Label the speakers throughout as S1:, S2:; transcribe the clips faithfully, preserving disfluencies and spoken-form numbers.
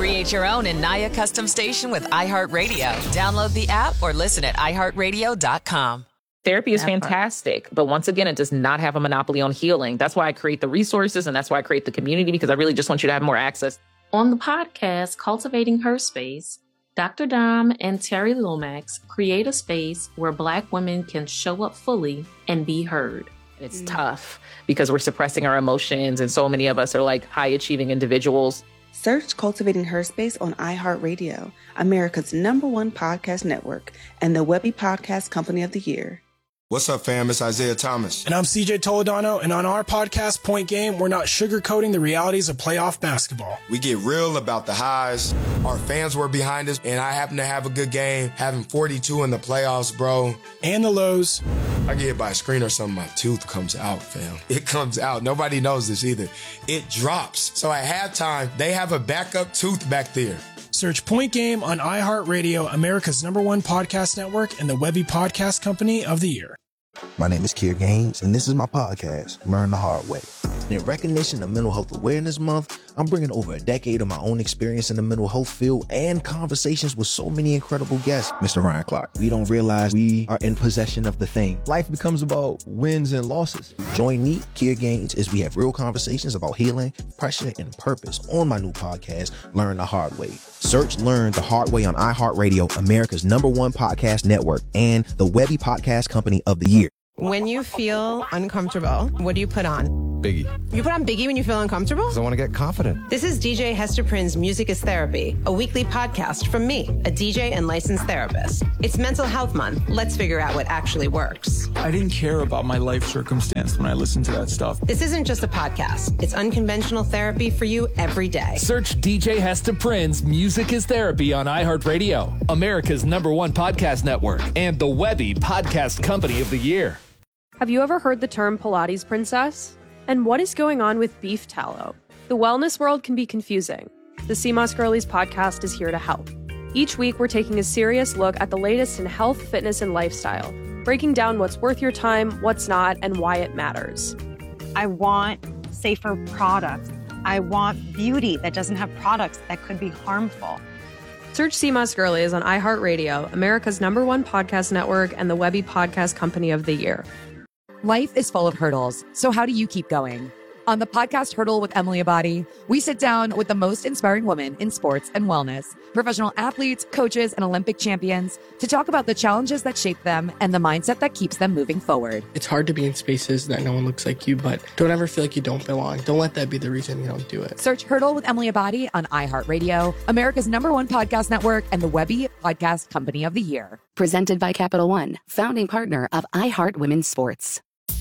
S1: Create your own Anaya custom station with iHeartRadio. Download the app or listen at i heart radio dot com.
S2: Therapy is fantastic, but once again, it does not have a monopoly on healing. That's why I create the resources, and that's why I create the community, because I really just want you to have more access.
S3: On the podcast, Cultivating Her Space, Doctor Dom and Terry Lomax create a space where Black women can show up fully and be heard.
S2: It's mm. tough because we're suppressing our emotions, and so many of us are like high-achieving individuals.
S4: Search Cultivating Her Space on iHeartRadio, America's number one podcast network, and the Webby Podcast Company of the Year.
S5: What's up, fam? It's Isaiah Thomas.
S6: And I'm C J Toledano, and on our podcast, Point Game, we're not sugarcoating the realities of playoff basketball.
S5: We get real about the highs. Our fans were behind us, and I happen to have a good game, having forty-two in the playoffs, bro.
S6: And the lows.
S5: I get hit by a screen or something, my tooth comes out, fam. It comes out. Nobody knows this either. It drops. So at halftime, they have a backup tooth back there.
S6: Search Point Game on iHeartRadio, America's number one podcast network, and the Webby Podcast Company of the Year.
S7: My name is Kier Gaines, and this is my podcast, Learn the Hard Way. In recognition of Mental Health Awareness Month, I'm bringing over a decade of my own experience in the mental health field and conversations with so many incredible guests. Mister Ryan Clark, we don't realize we are in possession of the thing. Life becomes about wins and losses. Join me, Kier Gaines, as we have real conversations about healing, pressure, and purpose on my new podcast, Learn the Hard Way. Search Learn the Hard Way on iHeartRadio, America's number one podcast network, and the Webby Podcast Company of the Year.
S8: When you feel uncomfortable, what do you put on?
S9: Biggie.
S8: You put on Biggie when you feel uncomfortable?
S9: Because I want to get confident.
S8: This is D J Hester Prynne's Music is Therapy, a weekly podcast from me, a D J and licensed therapist. It's Mental Health Month. Let's figure out what actually works.
S10: I didn't care about my life circumstance when I listened to that stuff.
S8: This isn't just a podcast. It's unconventional therapy for you every day.
S11: Search D J Hester Prynne's Music is Therapy on iHeartRadio, America's number one podcast network, and the Webby Podcast Company of the Year.
S12: Have you ever heard the term Pilates princess? And what is going on with beef tallow? The wellness world can be confusing. The C M O S Girlies podcast is here to help. Each week, we're taking a serious look at the latest in health, fitness, and lifestyle, breaking down what's worth your time, what's not, and why it matters.
S13: I want safer products. I want beauty that doesn't have products that could be harmful.
S12: Search C M O S Girlies on iHeartRadio, America's number one podcast network, and the Webby Podcast Company of the Year.
S14: Life is full of hurdles, so how do you keep going? On the podcast Hurdle with Emily Abadi, we sit down with the most inspiring women in sports and wellness, professional athletes, coaches, and Olympic champions to talk about the challenges that shape them and the mindset that keeps them moving forward.
S15: It's hard to be in spaces that no one looks like you, but don't ever feel like you don't belong. Don't let that be the reason you don't do it.
S14: Search Hurdle with Emily Abadi on iHeartRadio, America's number one podcast network, and the Webby Podcast Company of the Year.
S16: Presented by Capital One, founding partner of iHeart Women's Sports.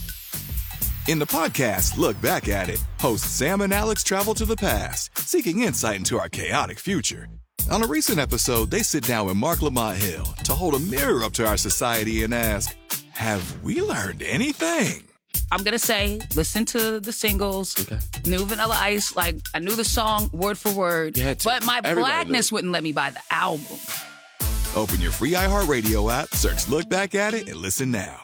S17: In the podcast, Look Back at It, hosts Sam and Alex travel to the past, seeking insight into our chaotic future. On a recent episode, they sit down with Mark Lamont Hill to hold a mirror up to our society and ask, have we learned anything?
S18: I'm going to say, listen to the singles, okay. New Vanilla Ice, like, I knew the song word for word, but my blackness wouldn't let me buy the album.
S17: Open your free iHeartRadio app, search Look Back at It, and listen now.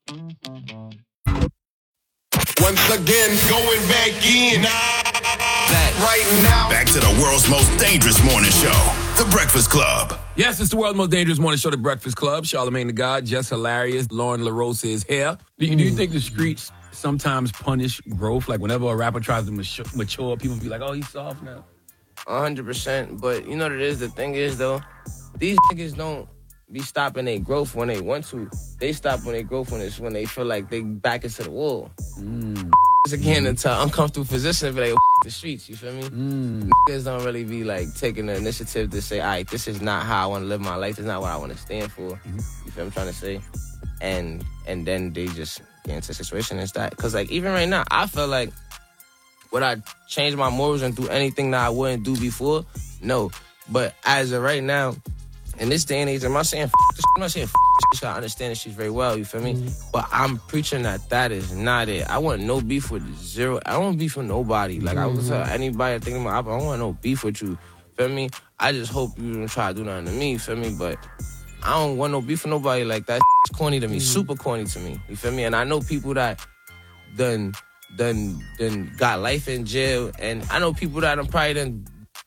S19: Once again, going back in. That right now.
S20: Back to the world's most dangerous morning show, The Breakfast Club.
S21: Yes, it's the world's most dangerous morning show, The Breakfast Club. Charlamagne the God, Jess Hilarious, Lauren LaRosa is here. Do, mm. do you think the streets sometimes punish growth? Like whenever a rapper tries to mature, mature people be like, oh, he's soft now.
S22: one hundred percent. But you know what it is? The thing is, though, these niggas don't be stopping their growth when they want to. They stop when they growth when it's when they feel like they back into the wall.
S21: Mm.
S22: It's again into an uncomfortable position, but like the streets. You feel me?
S21: Mm.
S22: Niggas don't really be like taking the initiative to say, all right, this is not how I want to live my life. This is not what I want to stand for.
S21: Mm-hmm.
S22: You feel what I'm trying to say? And and then they just get into a situation and start. Because like even right now, I feel like would I change my morals and do anything that I wouldn't do before? No. But as of right now, in this day and age, I'm not saying f*** this, I'm not saying f*** this, I understand that she's very well, you feel me? Mm-hmm. But I'm preaching that that is not it. I want no beef with zero. I don't want beef with nobody. Like, mm-hmm. I would tell anybody thinking about, I don't want no beef with you, feel me? I just hope you don't try to do nothing to me, feel me? But I don't want no beef with nobody like that. It's corny to me, mm-hmm. super corny to me, you feel me? And I know people that done, done, done got life in jail, and I know people that done probably done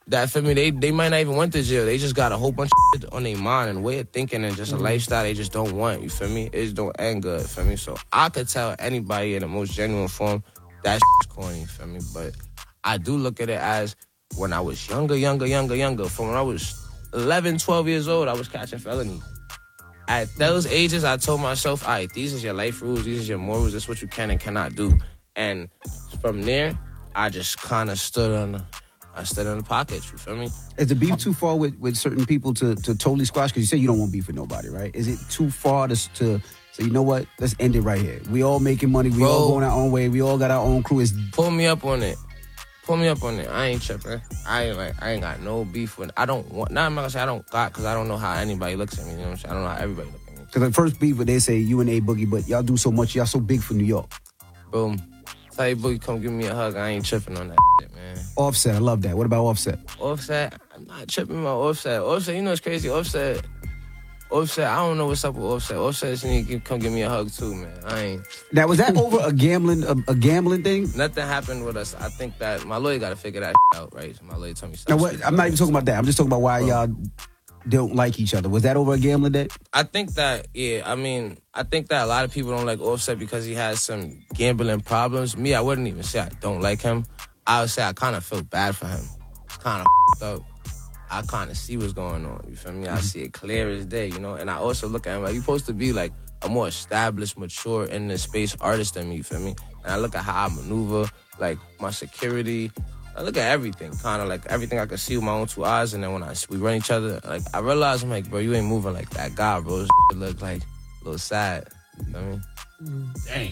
S22: that for me, they they might not even went to jail. They just got a whole bunch of shit on their mind and way of thinking and just a
S1: Mhm.
S22: lifestyle they just don't want. You feel me? It just don't end good. For me, so I could tell anybody in the most genuine form that shit's corny. For me, but I do look at it as when I was younger, younger, younger, younger. From when I was eleven, twelve years old, I was catching felonies. At those ages, I told myself, all right, these is your life rules, these is your morals, this is what you can and cannot do. And from there, I just kind of stood on the, I stood in the pockets, you feel me?
S1: Is the beef too far with, with certain people to, to totally squash? Because you say you don't want beef with nobody, right? Is it too far to, to say, you know what, let's end it right here? We all making money, we
S22: Bro,
S1: all going our own way, we all got our own crew. It's
S22: Pull me up on it. Pull me up on it. I ain't tripping. I ain't like, I ain't got no beef with, I don't want, now I'm not gonna say I don't got, because I don't know how anybody looks at me, you know what I'm saying? I don't know how everybody looks at me.
S1: Because the first beef, they say you and A Boogie, but y'all do so much, y'all so big for New York.
S22: Boom. Tell you, Boogie, come give me a hug. I ain't tripping on that shit, man.
S1: Offset, I love that. What about Offset?
S22: Offset, I'm not tripping about Offset. Offset, you know what's crazy? Offset, Offset, I don't know what's up with Offset. Offset just need to come give me a hug too, man. I ain't.
S1: Now, was that over a gambling a, a gambling thing?
S22: Nothing happened with us. I think that my lawyer got to figure that out, right? My lawyer told me
S1: Now,
S22: something.
S1: what? I'm not even talking about that. I'm just talking about why y'all don't like each other. Was that over a gambling debt?
S22: I think that, yeah, I mean, I think that a lot of people don't like Offset because he has some gambling problems. Me, I wouldn't even say I don't like him. I would say I kind of feel bad for him. It's kind of up. I kind of see what's going on, you feel me? I see it clear as day, you know? And I also look at him like, you're supposed to be like a more established, mature, in this space artist than me, you feel me? And I look at how I maneuver, like my security. I look at everything, kind of like everything I can see with my own two eyes. And then when I we run each other, like I realize I'm like, bro, you ain't moving like that guy, bro. This look like a little sad. You know what I mean?
S21: Damn.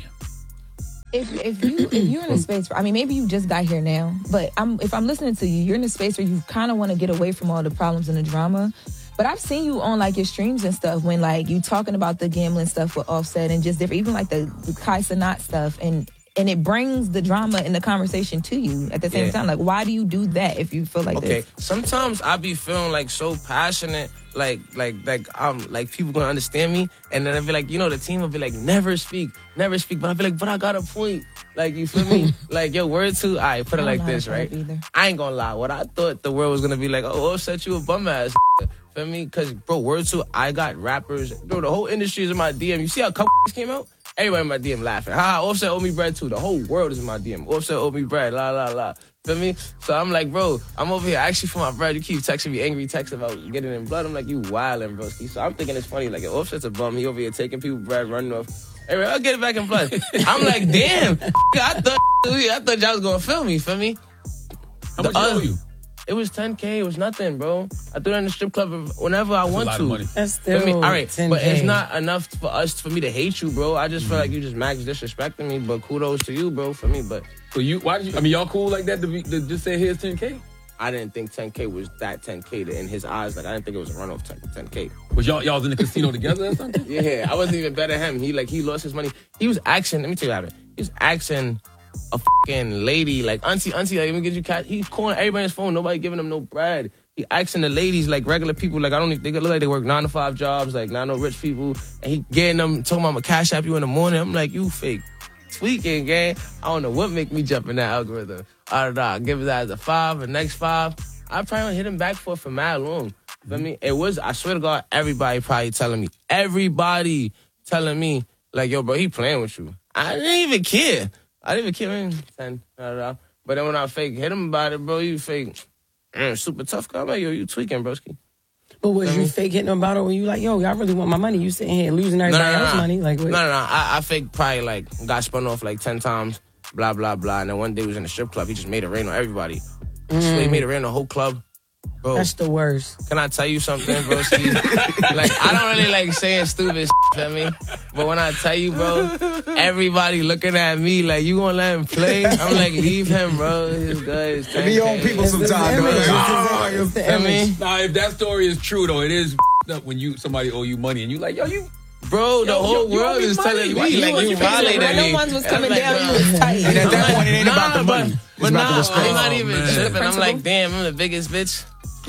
S9: If if you if you're in a space, I mean, maybe you just got here now, but I'm if I'm listening to you, you're in a space where you kind of want to get away from all the problems and the drama. But I've seen you on like your streams and stuff when like you talking about the gambling stuff with Offset and just different, even like the, the Kai Cenat stuff, and and it brings the drama and the conversation to you at the same
S22: Yeah.
S9: time. Like, why do you do that if you feel like
S22: Okay,
S9: this?
S22: sometimes I be feeling like so passionate, like like like um like people gonna understand me, and then I be like, you know, the team will be like, never speak, never speak, but I be like, but I got a point, like you feel me? Like your word too. I put it
S9: I don't
S22: like
S9: know how
S22: this,
S9: to put
S22: right?
S9: it either.
S22: I ain't gonna lie, what I thought the world was gonna be like, oh, Offset, you a bum ass. Feel me? Cause bro, word two, I got rappers, bro. The whole industry is in my D M. You see how couple came out? Everybody in my D M laughing. Ha, Offset owe me bread too. The whole world is in my D M. Offset owe me bread. La la la. Feel me? So I'm like, bro, I'm over here actually for my bread. You keep texting me angry texts about getting in blood. I'm like, you wildin', broski. So I'm thinking it's funny. Like, if Offset's a bum, he over here taking people bread, running off. Hey, I'll get it back in blood. I'm like, damn. I thought I thought y'all was gonna film me. Feel me?
S21: How much owe you?
S22: It was ten K. It was nothing, bro. I threw it in the strip club whenever I
S21: That's a
S22: want
S21: lot
S22: to.
S21: of money.
S22: That's
S23: still
S22: All right,
S23: ten K.
S22: but it's not enough for us, for me to hate you, bro. I just feel like you just max disrespecting me, but kudos to you, bro, for me. But
S21: So you, why did you, I mean, y'all cool like that to, be, to just say here's ten K?
S22: I didn't think ten K was that ten K to, in his eyes. Like, I didn't think it was a runoff ten K.
S21: Was y'all, y'all was in the casino together or something?
S22: Yeah, I wasn't even better than him. He, like, he lost his money. He was asking, let me tell you what happened. He was asking a fucking lady, like, auntie, auntie, like, let me get you cash. He's calling everybody on his phone. Nobody giving him no bread. He asking the ladies, like, regular people, like, I don't even, they look like they work nine to five jobs, like, not no rich people. And he getting them, talking about, I'm going to cash app you in the morning. I'm like, you fake tweaking, gang. I don't know what make me jump in that algorithm. I don't know. I give it as a five, the next five. I probably hit him back for for mad long. Feel me? It was, I swear to God, everybody probably telling me, everybody telling me, like, yo, bro, he playing with you. I didn't even care. I didn't even care. Man, ten, da, da, da. But then when I fake hit him about it, bro, you fake, mm, super tough guy. I'm like, yo, you tweaking, broski.
S23: But was
S22: Feel
S23: you
S22: me?
S23: fake hitting them about it when you like, yo, I really want my money? You sitting here losing everybody
S22: no, no,
S23: else's
S22: no.
S23: money? Like, what?
S22: No, no, no. I, I fake probably like got spun off like ten times, blah, blah, blah. And then one day he was in the strip club. He just made it rain on everybody.
S23: Mm.
S22: So he made it rain on the whole club. Bro,
S23: That's the worst.
S22: Can I tell you something, bro? Like, I don't really like saying stupid shit, feel me? But when I tell you, bro, everybody looking at me like, you gonna let him play? I'm like, leave him, bro. He's good. It's
S1: Be your own people sometimes, though. Like, oh, you
S22: feel me?
S21: Nah, if that story is true though, it is up when you somebody owe you money and you like, yo, you.
S22: Bro, the
S21: Yo,
S22: whole
S21: yo, you
S22: world
S21: owe me
S22: is
S21: money.
S22: telling
S21: Why
S22: me,
S21: you
S22: like,
S21: want
S22: you
S21: your face
S22: violated
S21: like,
S22: me.
S21: when no ones was coming
S22: I'm
S21: down,
S22: bro.
S21: you was tight.
S1: And at that point, it ain't
S22: Nah,
S1: about the
S22: but-
S1: money.
S22: But
S1: It's about the
S22: nah,
S1: respect.
S22: I'm not
S1: Oh,
S22: even
S1: man.
S22: tripping. I'm
S1: Principle?
S22: like, damn, I'm the biggest bitch.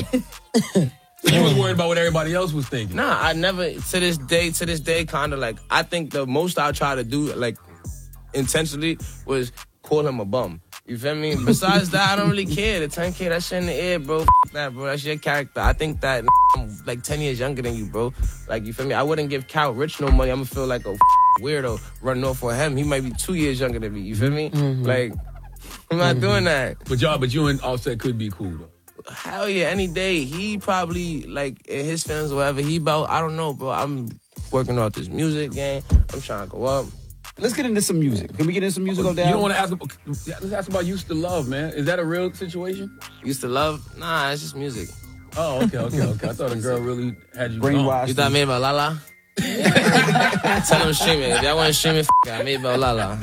S21: You was worried about what everybody else was thinking.
S22: Nah, I never, to this day, to this day, kind of like, I think the most I try to do, like, intentionally, was call him a bum. You feel me? Besides that, I don't really care. The ten K, that shit in the air, bro. F that, bro. That's your character. I think that I'm like ten years younger than you, bro. Like, you feel me? I wouldn't give Cal Rich no money. I'm gonna feel like a weirdo running off for him. He might be two years younger than me. You feel me? Mm-hmm. Like, I'm not mm-hmm. doing that.
S21: But y'all, but you and Offset could be cool, though.
S22: Hell yeah, any day. He probably, like, in his feelings or whatever, he about, I don't know, bro. I'm working out this music game. I'm trying to go up.
S1: Let's get into some music. Can we get into some music? Go down.
S21: You don't want to ask about, let's ask about Used to Love, man. Is that a real situation?
S22: Used to Love? Nah, it's just music.
S21: Oh, okay, okay, okay. I thought a girl really had you
S22: brainwashed. You thought I made about Lala? Tell them stream it. If y'all want to stream it, f- I made about Lala.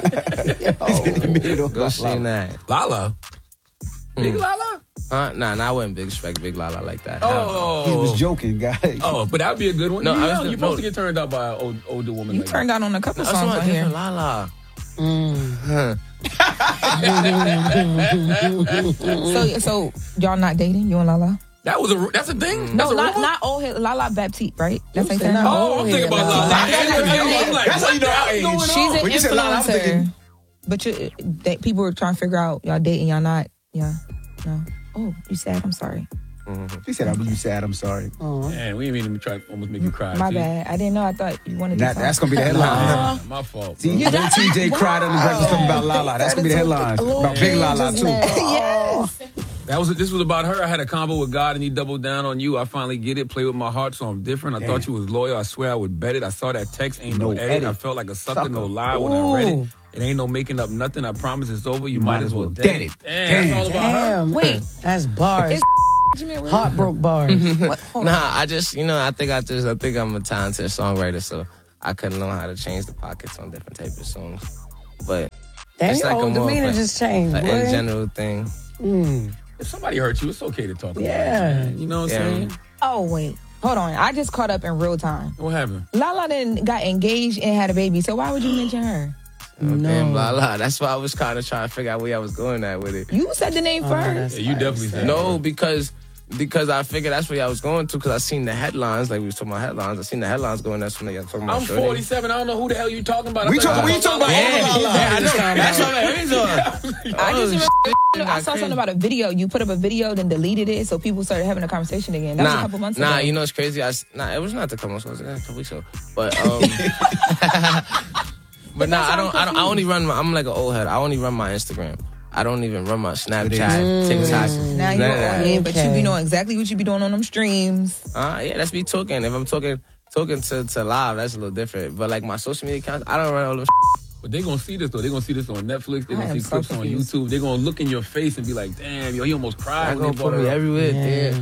S22: oh, go stream that.
S21: Lala?
S22: Mm.
S21: Big Lala?
S22: Huh? Nah, nah, I wouldn't big respect Big Lala like that.
S21: Oh.
S1: He was joking, guys.
S21: Oh, but that would be a good one.
S22: No,
S21: you
S22: I
S21: know,
S22: was,
S21: you're supposed no. to get turned out by an old, older woman.
S9: You
S21: like
S9: turned
S21: that.
S9: out on a couple
S22: no,
S9: songs on here.
S22: Lala.
S9: Mm. so, so y'all not dating? You and Lala?
S21: That was a that's a thing.
S9: No,
S21: that's
S9: not
S21: a
S9: not old head. Lala Baptiste, right? That's like
S21: that. Oh, I'm thinking about Lala.
S22: That's how you know how age.
S9: She's an influencer. But you, they, people were trying to figure out y'all dating, y'all not. Yeah, no. Oh, you sad? I'm sorry.
S1: Mm-hmm. She said, "I'm you sad. I'm sorry."
S21: Oh. Man, we didn't even try to almost make you cry.
S9: My
S21: see?
S9: bad. I didn't know. I thought you wanted to.
S1: That, that's gonna be the headline.
S21: Uh, my fault.
S1: See, you know, T J wow. cried on the breakfast talking about Lala. That's gonna be the headline about Big Lala too.
S9: Yes.
S21: That was this was about her. I had a combo with God, and He doubled down on you. I finally get it. Play with my heart, so I'm different. I Damn. thought you was loyal. I swear I would bet it. I saw that text. Ain't no, no edit. edit. I felt like a sucker, sucker. no lie when Ooh. I read it. It ain't no making up nothing. I promise it's over. You, you might, might as well dead it. Damn, that's all about
S23: Damn.
S21: her.
S23: Wait, that's bars. Heartbroke bars.
S22: Nah, I just, you know, I think I just, I think I'm a talented songwriter, so I couldn't know how to change the pockets on different type of songs. But
S23: Damn,
S22: it's like
S23: your
S22: a more
S23: demeanor
S22: of a,
S23: just changed.
S22: An in general thing.
S23: Mm.
S21: If somebody hurt you, it's okay to talk about
S23: yeah.
S21: it. You know what I'm
S22: yeah.
S21: saying?
S9: Oh wait, hold on. I just caught up in real time.
S21: What happened?
S9: Lala then got engaged and had a baby. So why would you mention her?
S22: No. Damn, blah, blah. That's why I was kind of trying to figure out where I was going at with it.
S9: You said the name
S23: oh,
S9: first.
S21: Yeah, you definitely said
S22: No, because because I figured that's where I was going to because I seen the headlines. Like we was talking about headlines. I seen the headlines going. That's when they were talking about
S21: I'm
S22: Shorty.
S21: forty-seven. I don't know who the hell you talking about.
S1: We talking, we talking about
S22: yeah,
S1: all
S22: yeah, I know. That's what I'm
S9: I just remember I saw something about a video. You put up a video, then deleted it, so people started having a conversation again. That
S22: nah,
S9: was a couple months
S22: nah,
S9: ago.
S22: Nah, you know it's crazy. I, nah, it was not a couple months ago. It was a couple weeks ago. But um, but nah, I don't. I don't. I only run. My, I'm like an old head. I only run my Instagram. I don't even run my Snapchat, mm. TikTok.
S9: Now you're on it, but you be knowing exactly what you be doing on them streams.
S22: Uh, yeah, that's me talking. If I'm talking talking to, to live, that's a little different. But like my social media accounts, I don't run all them.
S21: But they gonna see this though. They gonna see this on Netflix. They gonna see clips so on YouTube. They gonna look in your face and be like, "Damn, yo, he almost cried."
S22: They gonna put me everywhere. Yeah.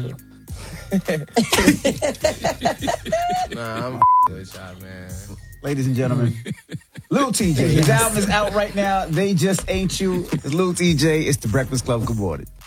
S22: Nah, I'm with y'all, man.
S1: Ladies and gentlemen, Lil T J. His album is out right now. They Just Ain't You. It's Lil T J. It's The Breakfast Club. Good morning.